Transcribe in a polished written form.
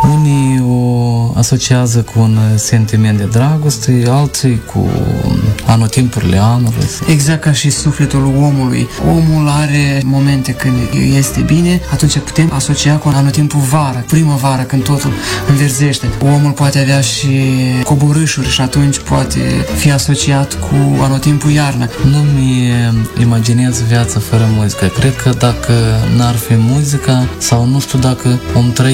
Unii o asociază cu un sentiment de dragoste, alții cu anotimpurile anului. Exact ca și sufletul omului. Omul are momente când este bine, atunci putem asocia cu anotimpul vara, primăvară, când totul înverzește. Omul poate avea și coborâșuri și atunci poate fi asociat cu anotimpul iarnă. Nu-mi imaginez viața fără muzică. Cred că dacă n-ar fi muzica, sau nu știu dacă om trăi